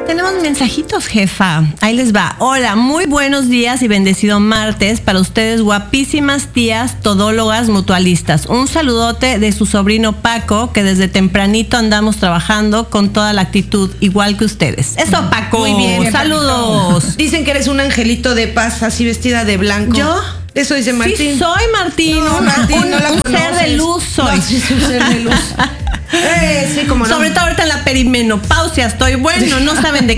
Tenemos mensajitos, jefa. Ahí les va. Hola, muy buenos días y bendecido martes para ustedes, guapísimas tías todólogas mutualistas. Un saludote de su sobrino Paco, que desde tempranito andamos trabajando con toda la actitud, igual que ustedes. Eso, Paco. Muy bien. Saludos. Dicen que eres un angelito de paz, así vestida de blanco. ¿Yo? Eso dice Martín. Sí, soy Martín. No, Martín, no la un ser conoces. de luz soy. No, sí, es un ser de luz. Sí, como no. Sobre todo ahorita en la perimenopausia estoy. Bueno, no saben de